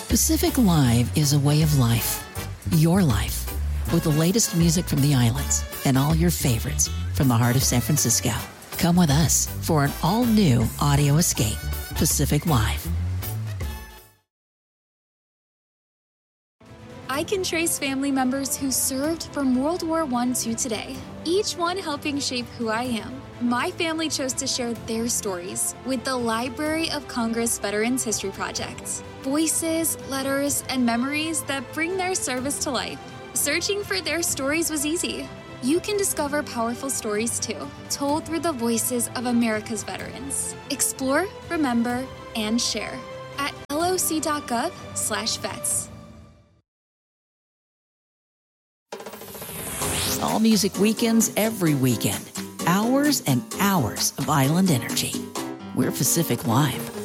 Pacific Live is a way of life. Your life. With the latest music from the islands and all your favorites from the heart of San Francisco. Come with us for an all-new audio escape. Pacific Live. I can trace family members who served from World War I to today, each one helping shape who I am. My family chose to share their stories with the Library of Congress Veterans History Project. Voices, letters, and memories that bring their service to life. Searching for their stories was easy. You can discover powerful stories too, told through the voices of America's veterans. Explore, remember, and share at loc.gov/vets. All music weekends every weekend. Hours and hours of island energy. We're Pacific Live.